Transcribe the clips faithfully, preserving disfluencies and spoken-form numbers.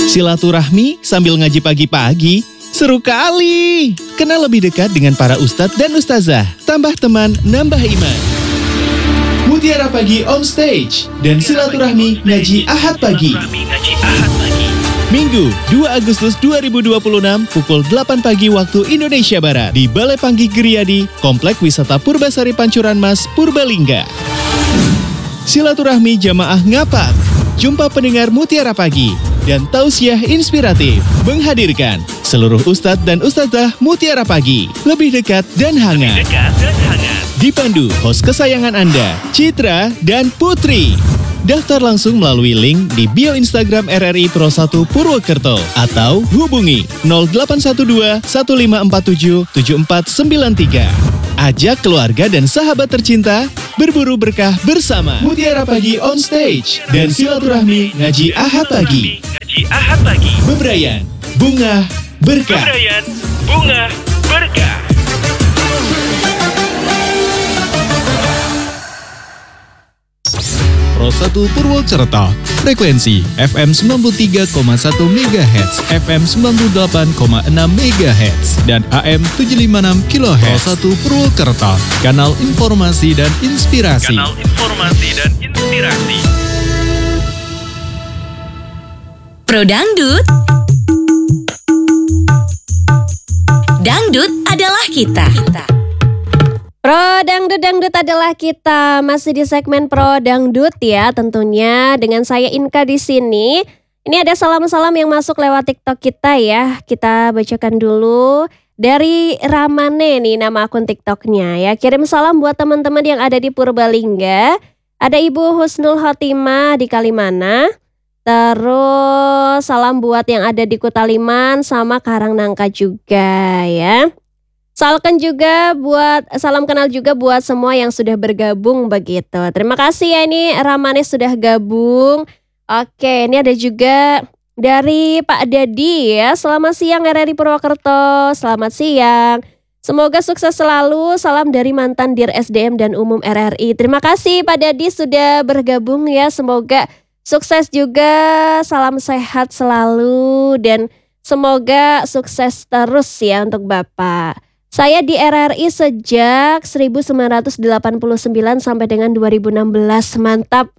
Silaturahmi sambil ngaji pagi-pagi, seru kali. Kenal lebih dekat dengan para ustadz dan ustazah, tambah teman, nambah iman. Mutiara Pagi on stage dan silaturahmi ngaji Ahad pagi. Minggu dua Agustus dua ribu dua puluh enam pukul delapan pagi waktu Indonesia Barat di Balai Panggi Geriyadi, Komplek Wisata Purbasari Pancuran Mas, Purbalingga. Silaturahmi jamaah ngapak, jumpa pendengar Mutiara Pagi, dan tausiah inspiratif menghadirkan seluruh ustadz dan ustazah Mutiara Pagi, lebih dekat dan hangat. Lebih dekat dan hangat. Dipandu host kesayangan Anda, Citra dan Putri. Daftar langsung melalui link di bio Instagram R R I Pro satu Purwokerto atau hubungi nol delapan satu dua satu lima empat tujuh tujuh empat sembilan tiga. Ajak keluarga dan sahabat tercinta berburu berkah bersama Mutiara Pagi on stage dan silaturahmi ngaji Ahad pagi. Ngaji Ahad pagi. Bebrayan, bunga, berkah. Bebrayan, bunga, berkah. Pro satu Purwokerto, frekuensi F M sembilan puluh tiga koma satu megahertz, F M sembilan puluh delapan koma enam megahertz, dan A M tujuh ratus lima puluh enam kilohertz. Pro satu Purwokerto, kanal informasi dan inspirasi. Kanal informasi dan inspirasi. Pro Dangdut. Dangdut adalah kita. kita. Pro Dangdut Dangdut adalah kita, masih di segmen Pro Dangdut ya tentunya, dengan saya Inka di sini. Ini ada salam-salam yang masuk lewat TikTok kita ya. Kita bacakan dulu dari Ramane nih nama akun TikToknya ya. Kirim salam buat teman-teman yang ada di Purbalingga. Ada Ibu Husnul Khotimah di Kalimana. Terus salam buat yang ada di Kutaliman sama Karangnangka juga ya. Salken juga buat, salam kenal juga buat semua yang sudah bergabung begitu. Terima kasih ya, ini Ramane sudah gabung. Oke, ini ada juga dari Pak Dadi ya. Selamat siang R R I Purwokerto, selamat siang. Semoga sukses selalu, salam dari mantan Dir S D M dan Umum R R I. Terima kasih Pak Dadi sudah bergabung ya. Semoga sukses juga, salam sehat selalu dan semoga sukses terus ya untuk Bapak. Saya di R R I sejak seribu sembilan ratus delapan puluh sembilan sampai dengan dua ribu enam belas. Mantap.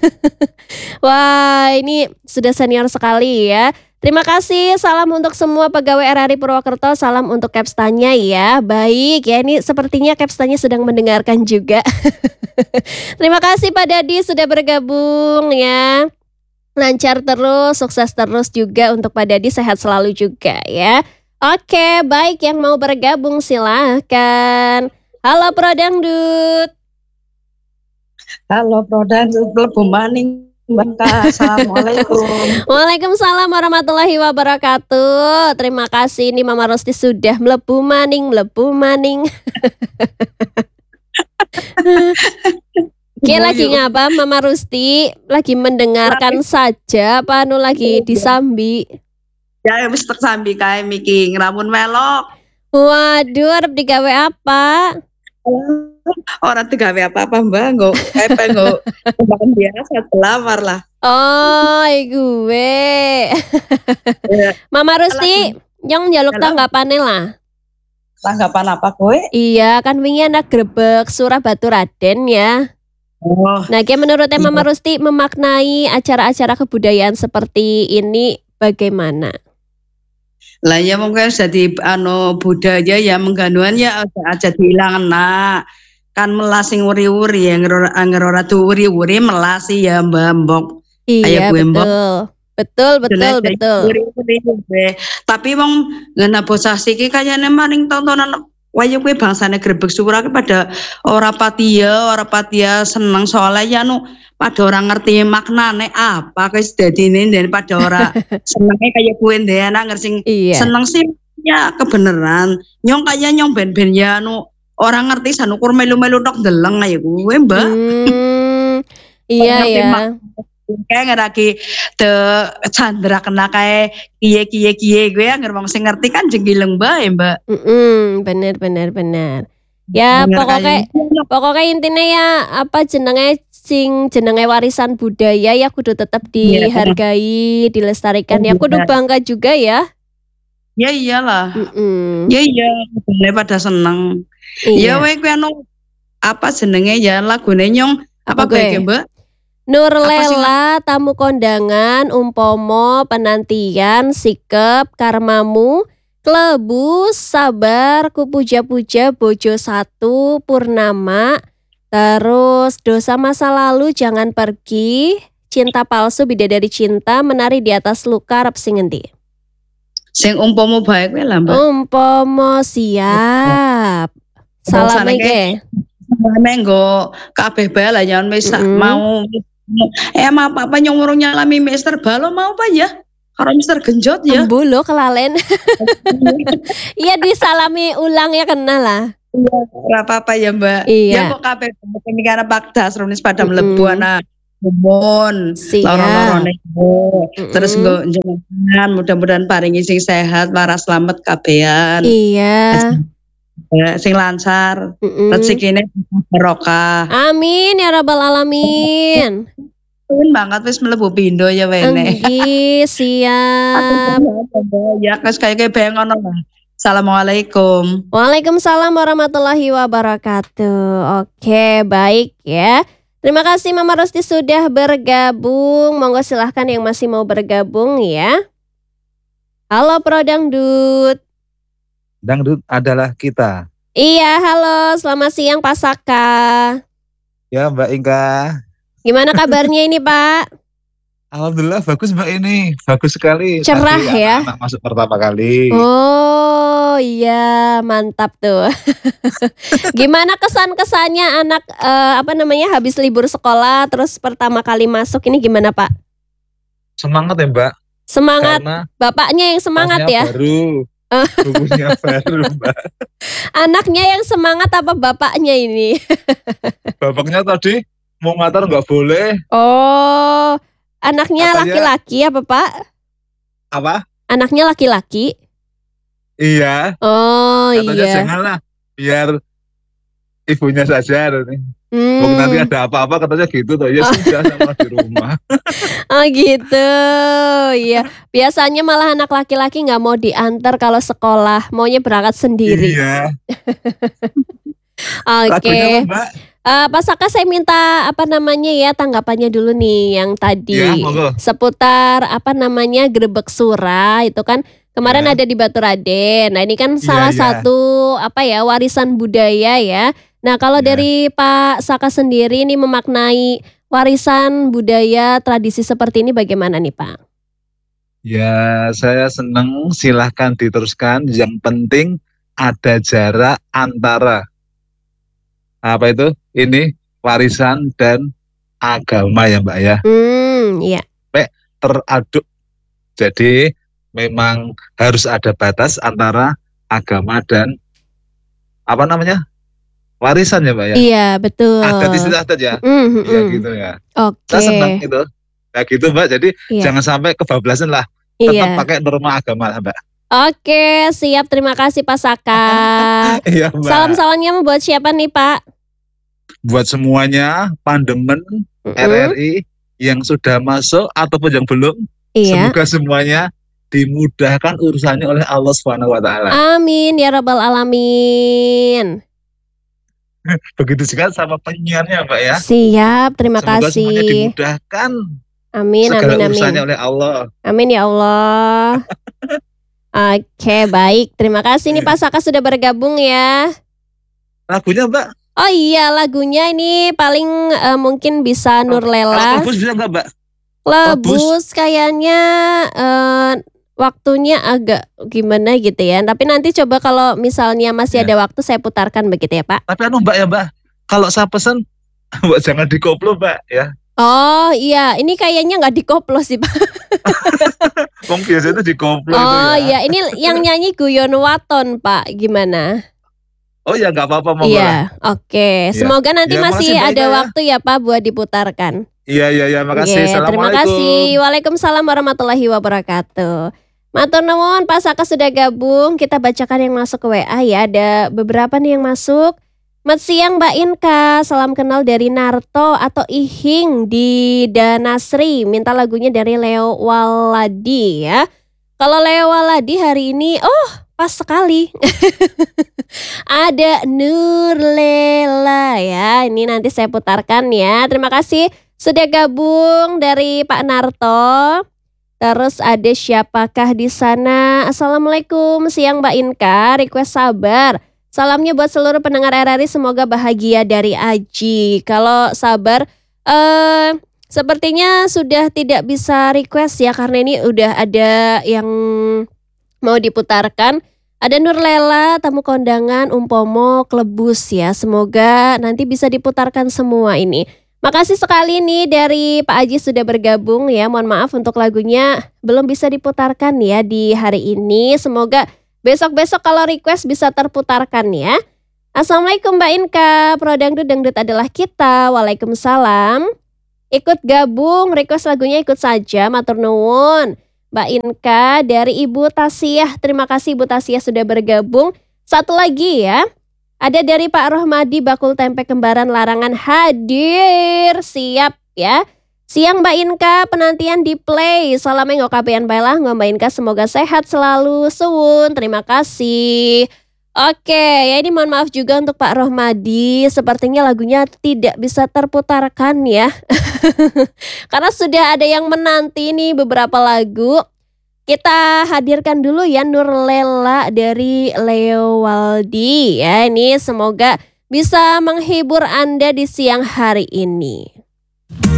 Wah, ini sudah senior sekali ya. Terima kasih. Salam untuk semua pegawai R R I Purwokerto. Salam untuk Capstanya ya. Baik ya, ini sepertinya Capstanya sedang mendengarkan juga. Terima kasih Pak Dadi sudah bergabung ya. Lancar terus, sukses terus juga untuk Pak Dadi. Sehat selalu juga ya. Oke, baik, yang mau bergabung silahkan. Halo Pro Dangdut. Halo Pro Dangdut, Mlebu Maning, Mbak. Assalamualaikum. Waalaikumsalam warahmatullahi wabarakatuh. Terima kasih, ini Mama Rosti sudah mlebu maning, mlebu maning. Oke, lagi ngapa Mama Rosti? Lagi mendengarkan saja apa anu lagi disambi? Ya wis tak sambi kae miki ngelamun melok. Waduh, arep digawe apa? Orang digawe apa-apa Mbak, nggo epe nggo makan biasa lamar lah. Oh, gue. Mama Rusti, yang njaluk tanggapane lah. Tanggapan apa kowe? Iya, kan wingi anak grebek Surah Batu Raden ya. Oh. Nah, kayak menurutnya Mama Rusti memaknai acara-acara kebudayaan seperti ini bagaimana? Lah ya mungkin jadi anu budaya ya mengganuan ya aja dihilangan nak. Kan melasing wuri-wuri ya ngerora tuh wuri-wuri melasi ya mbak-mbok. Iya betul. Betul betul betul. Wuri-wuri. Tapi wong ngena bosasi ki kayane maring tontonan wayu kuwi bangsane grebek surah pada ora patia, ora patia seneng soalnya ya nu pada orang ngerti maknane apa guys dadine daripada ora senenge kayak kuwi ndene ngerti iya. Seneng sih ya kebenaran nyong kaya nyong ben-ben ya nu orang ngerti sanukur melu-melu tok deleng ayo kuwi Mbak. Hmm, iya ya. Kayak ngeraki te Chandra kena kayak kiye-kiye kiye gue yang wong sing ngerti kan jenggileng bae Mbak. Mm bener bener bener. Ya pokoknya pokoknya intinya ya apa jenenge sing jenenge warisan budaya ya kudu tetap dihargai, dilestarikan ya. Kudu bangga juga ya. Ya iyalah. Mm-mm. Ya iya, boleh pada seneng. Iya. Ya weh kuwi anu apa jenenge ya lagune nyong Apa apa gue? bae Mbak? Nur Apa sih, Lela, tamu kondangan, umpomo, penantian, sikep, karmamu, klebu, sabar, kupuja-puja, bojo satu, purnama, terus dosa masa lalu jangan pergi, cinta palsu, bidadari cinta, menari di atas luka, arep sing endi? Sing umpama bae kuwi lah Mbak. Umpomo siap. Salam Bangsane ge. Menggo kabeh bae lah jangan wis Mm-mm. mau eh apa apa nyong urung nyalami mister Balo mau apa ya? Karo mister Genjot ya. Embu lo kelalen. Iya disalami ulang ya kenal lah. Iya, ora apa-apa ya Mbak. Iya. Ya kok kabeh ini karena Pakdas runis pada Mm-mm. mlebu ana Bumbon, Siap. loro-lorone iku. Terus Mm-mm. nggo njenengan mudah-mudahan paringi sing sehat, waras slamet kabehan. Iya. Ya, sing lancar, Mm-mm. rezekine barokah. Amin ya rabbal alamin. Pun banget wis mlebu pindho ya wene. Enggi siap. Ya kes kaya bae ngono lah. Assalamualaikum. Waalaikumsalam warahmatullahi wabarakatuh. Oke, baik ya. Terima kasih Mama Rosti sudah bergabung. Monggo silahkan yang masih mau bergabung ya. Halo Pro Dangdut. Dangdut adalah kita. Iya, halo. Selamat siang Pak Saka. Ya Mbak Inka. Gimana kabarnya ini Pak? Alhamdulillah bagus Mbak ini. Bagus sekali. Cerah Tadi ya? anak-anak masuk pertama kali. Oh iya, mantap tuh. Gimana kesan-kesannya anak eh, apa namanya habis libur sekolah terus pertama kali masuk ini gimana Pak? Semangat ya Mbak. Semangat, Karena bapaknya yang semangat tasnya ya? baru. Bukunya baru Mbak. Anaknya yang semangat apa bapaknya ini? Bapaknya tadi mau ngatar nggak boleh. Oh, anaknya Katanya- laki-laki apa Pak? Apa? Anaknya laki-laki? Iya. Oh Katanya iya. janganlah. Biar ibunya saja. Hmm. Mau nanti ada apa-apa katanya gitu tuh. Ya sudah sama di rumah. Oh gitu, iya. Biasanya malah anak laki-laki nggak mau diantar kalau sekolah, maunya berangkat sendiri. Iya. Oke, Lagunya apa, Mbak? Eh, Pak Saka saya minta apa namanya ya tanggapannya dulu nih yang tadi Ya, monggo. seputar apa namanya Grebek Sura itu kan kemarin Ya. ada di Baturaden. Nah ini kan salah ya. satu apa ya warisan budaya ya. Nah kalau Ya. dari Pak Saka sendiri ini memaknai warisan budaya tradisi seperti ini bagaimana nih Pak? Ya, saya senang, silahkan diteruskan. Yang penting ada jarak antara apa itu? Ini warisan dan agama ya Mbak ya. Hmm, iya. Teraduk. Jadi memang harus ada batas antara agama dan apa namanya? Warisan ya Mbak ya. Iya betul. Adat istiadat ya. Mm, mm, Ya mm. gitu ya. Oke. Saya senang itu. Ya gitu Mbak. Jadi Iya. jangan sampai kebablasan lah. Tetap Iya. pakai norma agama lah Mbak. Oke, siap. Terima kasih Pak Saka. Iya Mbak. Salam-salamnya buat siapa nih Pak? Buat semuanya pandemen Mm-mm. R R I yang sudah masuk ataupun yang belum, Iya. semoga semuanya dimudahkan urusannya oleh Allah Subhanahu wa taala. Amin ya rabbal alamin. Begitu juga sama penyiarnya, Mbak ya. Siap, terima Semoga semuanya kasih. dimudahkan Amin, segala amin, urusannya amin. oleh Allah. Amin ya Allah. Oke, baik. Terima kasih nih Pak Saka sudah bergabung ya. Lagunya Mbak, Oh iya, lagunya ini paling eh, mungkin bisa Nur kalau Lela. Lebus bisa nggak Mbak? Lebus kayaknya eh, waktunya agak gimana gitu ya. Tapi nanti coba kalau misalnya masih Ya. ada waktu saya putarkan begitu ya Pak. Tapi anu Mbak ya Mbak, kalau saya pesan Mbak jangan dikoplo Mbak ya. Oh iya, ini kayaknya nggak dikoplo sih Pak. Wong biasa itu dikoplo itu Oh ya. iya, ini yang nyanyi Guyon Waton Pak, gimana? Oh ya nggak apa-apa monggo lah. Iya, oke. Semoga nanti Ya, masih makasih, Mbak ada Ina, ya. waktu ya Pak buat diputarkan. Iya iya iya makasih. Oke, terima Assalamualaikum. kasih. Waalaikumsalam warahmatullahi wabarakatuh. Matur nuwun, Pak Saka sudah gabung. Kita bacakan yang masuk ke W A ya. Ada beberapa nih yang masuk. Selamat siang Mbak Inka, salam kenal dari Narto atau Ihing di Danasri. Minta lagunya dari Leo Waladi ya. Kalau Leo Waladi hari ini, oh pas sekali. Ada Nurlela ya. Ini nanti saya putarkan ya. Terima kasih sudah gabung dari Pak Narto. Terus ada siapakah di sana? Assalamualaikum, siang Mbak Inka. Request sabar. Salamnya buat seluruh pendengar R R I, semoga bahagia dari Aji. Kalau sabar, eh, sepertinya sudah tidak bisa request ya, karena ini udah ada yang mau diputarkan. Ada Nurlela, tamu kondangan, Umpomo, Klebus ya. Semoga nanti bisa diputarkan semua ini. Makasih sekali nih dari Pak Aji sudah bergabung ya. Mohon maaf untuk lagunya belum bisa diputarkan ya di hari ini. Semoga besok-besok kalau request bisa terputarkan ya. Assalamualaikum Mbak Inka, Pro Dangdut Dangdut adalah kita. Waalaikumsalam. Ikut gabung, request lagunya ikut saja, matur nuwun. Mbak Inka dari Ibu Tasiyah, terima kasih Ibu Tasiyah sudah bergabung. Satu lagi ya, ada dari Pak Rohmadi, bakul tempe kembaran Larangan hadir, siap ya. Siang Mbak Inka, penantian di play. Salam enggo kabean baiklah Mbak Inka, semoga sehat selalu. Suwun, terima kasih. Oke, ya ini mohon maaf juga untuk Pak Rohmadi. Sepertinya lagunya tidak bisa terputarkan ya. Karena sudah ada yang menanti nih beberapa lagu. Kita hadirkan dulu ya Nurlela dari Leo Waldi. Ya, ini semoga bisa menghibur Anda di siang hari ini.